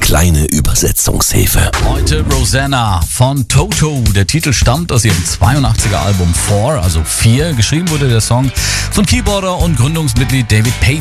kleine Übersetzungshilfe. Heute Rosanna von Toto. Der Titel stammt aus ihrem 82er Album 4, also 4. Geschrieben wurde der Song von Keyboarder und Gründungsmitglied David Payne.